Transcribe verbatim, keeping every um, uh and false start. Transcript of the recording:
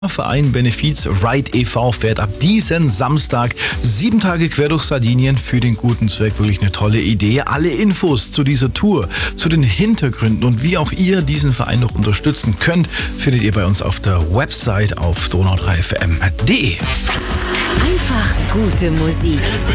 Verein Benefiz Ride e V fährt ab diesen Samstag sieben Tage quer durch Sardinien für den guten Zweck. Wirklich eine tolle Idee. Alle Infos zu dieser Tour, zu den Hintergründen und wie auch ihr diesen Verein noch unterstützen könnt, findet ihr bei uns auf der Website auf donau drei f m punkt d e. Einfach gute Musik.